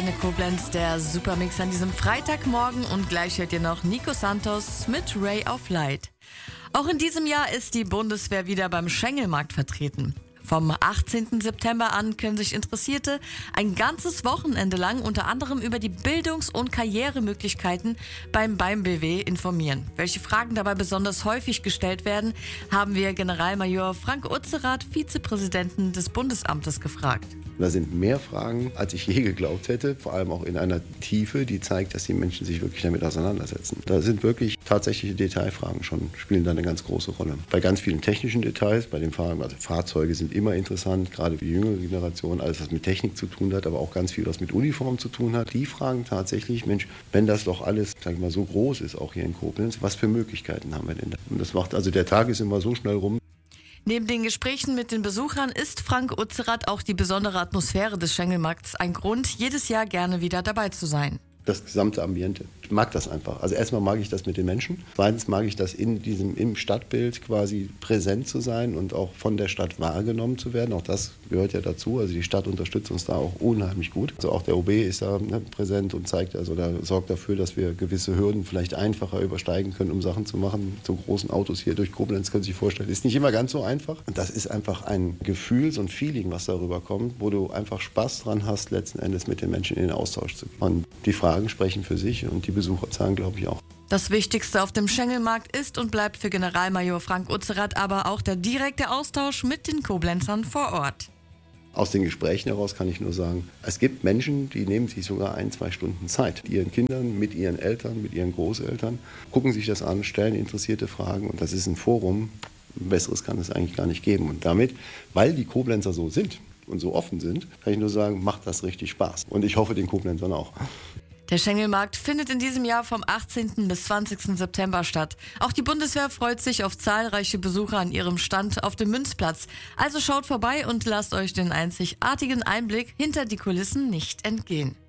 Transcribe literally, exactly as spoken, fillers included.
Antenne Koblenz, der Supermix an diesem Freitagmorgen und gleich hört ihr noch Nico Santos mit Ray of Light. Auch in diesem Jahr ist die Bundeswehr wieder beim Schengelmarkt vertreten. Vom achtzehnten September an können sich Interessierte ein ganzes Wochenende lang unter anderem über die Bildungs- und Karrieremöglichkeiten beim B A M B W informieren. Welche Fragen dabei besonders häufig gestellt werden, haben wir Generalmajor Frank Utzerath, Vizepräsidenten des Bundesamtes, gefragt. Da sind mehr Fragen, als ich je geglaubt hätte, vor allem auch in einer Tiefe, die zeigt, dass die Menschen sich wirklich damit auseinandersetzen. Da sind wirklich tatsächliche Detailfragen schon, spielen da eine ganz große Rolle. Bei ganz vielen technischen Details, bei den Fragen, also Fahrzeuge sind immer interessant, gerade für die jüngere Generation, alles was mit Technik zu tun hat, aber auch ganz viel was mit Uniform zu tun hat. Die fragen tatsächlich, Mensch, wenn das doch alles, sag ich mal, so groß ist, auch hier in Koblenz, was für Möglichkeiten haben wir denn da? Und das macht, also der Tag ist immer so schnell rum. Neben den Gesprächen mit den Besuchern ist Frank Utzerath auch die besondere Atmosphäre des Schengelmarkts ein Grund, jedes Jahr gerne wieder dabei zu sein. Das gesamte Ambiente. Ich mag das einfach. Also erstmal mag ich das mit den Menschen. Zweitens mag ich das in diesem, im Stadtbild quasi präsent zu sein und auch von der Stadt wahrgenommen zu werden. Auch das gehört ja dazu. Also die Stadt unterstützt uns da auch unheimlich gut. Also auch der O B ist da, ne, präsent und zeigt, also da sorgt dafür, dass wir gewisse Hürden vielleicht einfacher übersteigen können, um Sachen zu machen. So großen Autos hier durch Koblenz, können Sie sich vorstellen, ist nicht immer ganz so einfach. Und das ist einfach ein Gefühl, so ein Feeling, was darüber kommt, wo du einfach Spaß dran hast, letzten Endes mit den Menschen in den Austausch zu kommen. Und die Fragen sprechen für sich und die Besucher zahlen, glaube ich, auch. Das Wichtigste auf dem Schengelmarkt ist und bleibt für Generalmajor Frank Utzerath aber auch der direkte Austausch mit den Koblenzern vor Ort. Aus den Gesprächen heraus kann ich nur sagen, es gibt Menschen, die nehmen sich sogar ein, zwei Stunden Zeit. Mit ihren Kindern, mit ihren Eltern, mit ihren Großeltern, gucken sich das an, stellen interessierte Fragen und das ist ein Forum, besseres kann es eigentlich gar nicht geben. Und damit, weil die Koblenzer so sind und so offen sind, kann ich nur sagen, macht das richtig Spaß. Und ich hoffe den Koblenzern auch. Der Schengelmarkt findet in diesem Jahr vom achtzehnten bis zwanzigsten September statt. Auch die Bundeswehr freut sich auf zahlreiche Besucher an ihrem Stand auf dem Münzplatz. Also schaut vorbei und lasst euch den einzigartigen Einblick hinter die Kulissen nicht entgehen.